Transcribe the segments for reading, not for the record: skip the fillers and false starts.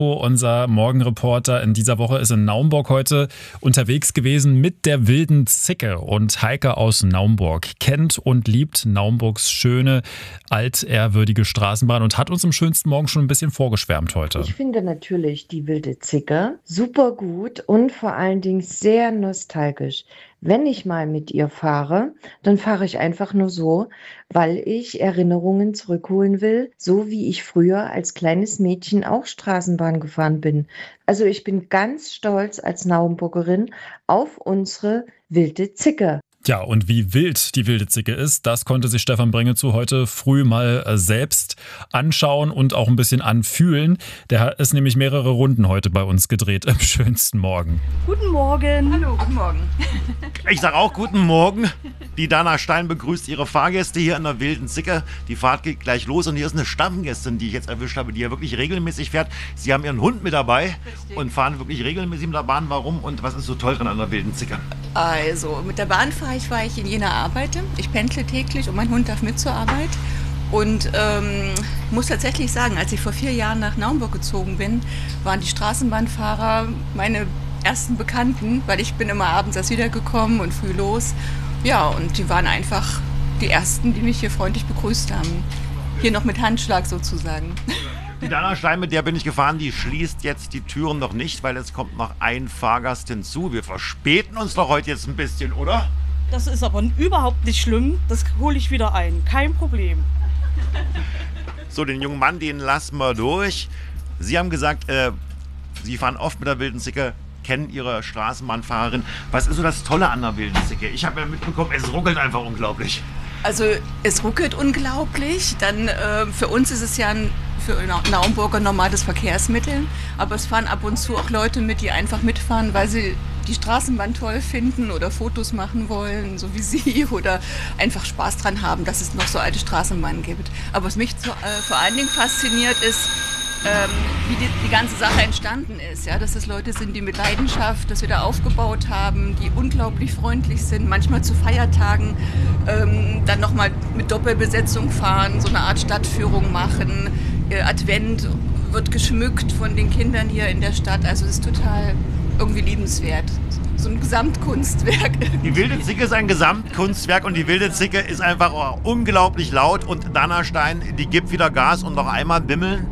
Unser Morgenreporter in dieser Woche ist in Naumburg heute unterwegs gewesen mit der wilden Zicke. Und Heike aus Naumburg kennt und liebt Naumburgs schöne, altehrwürdige Straßenbahn und hat uns am schönsten Morgen schon ein bisschen vorgeschwärmt heute. Ich finde natürlich die wilde Zicke super gut und vor allen Dingen sehr nostalgisch. Wenn ich mal mit ihr fahre, dann fahre ich einfach nur so, weil ich Erinnerungen zurückholen will, so wie ich früher als kleines Mädchen auch Straßenbahn gefahren bin. Also ich bin ganz stolz als Naumburgerin auf unsere wilde Zicke. Ja, und wie wild die wilde Zicke ist, das konnte sich Stefan Bringezu heute früh mal selbst anschauen und auch ein bisschen anfühlen. Der ist nämlich mehrere Runden heute bei uns gedreht im schönsten Morgen. Guten Morgen. Hallo, guten Morgen. Ich sage auch guten Morgen. Die Dana Stein begrüßt ihre Fahrgäste hier in der wilden Zicke. Die Fahrt geht gleich los und hier ist eine Stammgästin, die ich jetzt erwischt habe, die ja wirklich regelmäßig fährt. Sie haben ihren Hund mit dabei und fahren wirklich regelmäßig mit der Bahn. Warum und was ist so toll dran an der wilden Zicke? Also, mit der Bahn fahre ich, weil ich in Jena arbeite. Ich pendle täglich und mein Hund darf mit zur Arbeit. Und muss tatsächlich sagen, als ich vor 4 Jahren nach Naumburg gezogen bin, waren die Straßenbahnfahrer meine ersten Bekannten, weil ich bin immer abends erst wiedergekommen und früh los. Ja, und die waren einfach die Ersten, die mich hier freundlich begrüßt haben. Hier noch mit Handschlag sozusagen. Die Dana Stein, mit der bin ich gefahren, die schließt jetzt die Türen noch nicht, weil es kommt noch ein Fahrgast hinzu. Wir verspäten uns doch heute jetzt ein bisschen, oder? Das ist aber überhaupt nicht schlimm. Das hole ich wieder ein. Kein Problem. So, den jungen Mann, den lassen wir durch. Sie haben gesagt, Sie fahren oft mit der wilden Zicke, kennen Ihre Straßenbahnfahrerin. Was ist so das Tolle an der wilden Zicke? Ich habe ja mitbekommen, es ruckelt einfach unglaublich. Also es ruckelt unglaublich. Dann für uns ist es ja für Naumburger normales Verkehrsmittel. Aber es fahren ab und zu auch Leute mit, die einfach mitfahren, weil sie die Straßenbahn toll finden oder Fotos machen wollen, so wie Sie, oder einfach Spaß dran haben, dass es noch so alte Straßenbahnen gibt. Aber was mich vor allen Dingen fasziniert ist, wie die ganze Sache entstanden ist. Ja? Dass es Leute sind, die mit Leidenschaft das wieder aufgebaut haben, die unglaublich freundlich sind, manchmal zu Feiertagen dann nochmal mit Doppelbesetzung fahren, so eine Art Stadtführung machen. Advent wird geschmückt von den Kindern hier in der Stadt. Also es ist total irgendwie liebenswert. So ein Gesamtkunstwerk. Die wilde Zicke ist ein Gesamtkunstwerk und die wilde Zicke ist einfach unglaublich laut. Und Dana Stein, die gibt wieder Gas und noch einmal bimmeln.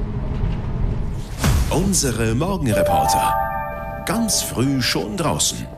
Unsere Morgenreporter. Ganz früh schon draußen.